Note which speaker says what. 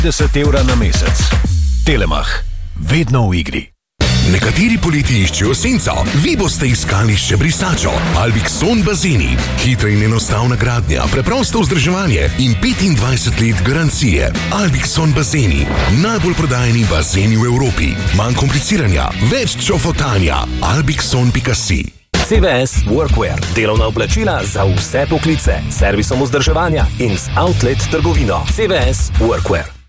Speaker 1: 10 € na mesec. Telemach. Vedno v igri.
Speaker 2: Nekateri poleti iščejo senco, vi boste iskali še brisačo. Albixon bazeni. Hitra in enostavna gradnja, preprosto vzdrževanje in 25 let garancije. Albixon bazeni. Najbolj prodajeni bazeni v Evropi. Manj kompliciranja, več čofotanja. Albixon.si.
Speaker 3: CVS Workwear. Delovna oblačila za vse poklice. Servisom vzdrževanja in z outlet trgovino. CVS Workwear.